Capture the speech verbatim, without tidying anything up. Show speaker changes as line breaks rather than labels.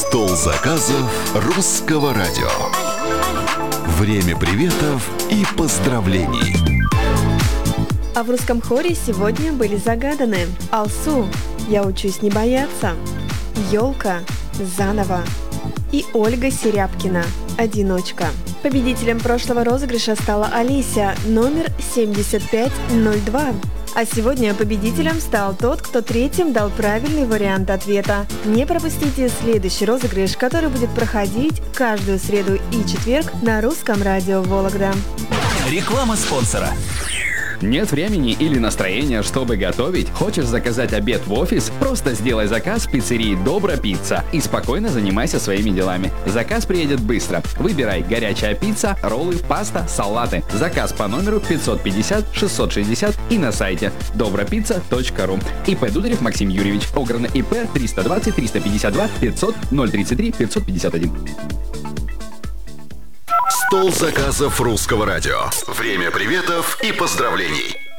Стол заказов русского радио. Время приветов и поздравлений.
А в русском хоре сегодня были загаданы Алсу, «Я учусь не бояться», Ёлка, «Заново» и Ольга Серябкина, «Одиночка». Победителем прошлого розыгрыша стала Олеся, номер семьдесят пять ноль два. А сегодня победителем стал тот, кто третьим дал правильный вариант ответа. Не пропустите следующий розыгрыш, который будет проходить каждую среду и четверг на русском радио «Вологда».
Реклама спонсора.
Нет времени или настроения, чтобы готовить? Хочешь заказать обед в офис? Просто сделай заказ в пиццерии «Добра Пицца» и спокойно занимайся своими делами. Заказ приедет быстро. Выбирай горячая пицца, роллы, паста, салаты. Заказ по номеру пятьсот пятьдесят шестьсот шестьдесят и на сайте добропицца точка ру. И П. Дударев Максим Юрьевич. Ограно И П триста двадцать триста пятьдесят два пятьсот ноль тридцать три пятьсот пятьдесят один.
Стол заказов русского радио. Время приветов и поздравлений.